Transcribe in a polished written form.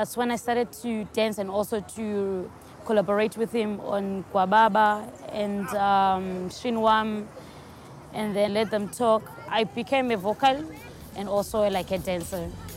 That's when I started to dance and also to collaborate with him on Kwababa and Shinwam, and then let them talk. I became a vocal and also like a dancer.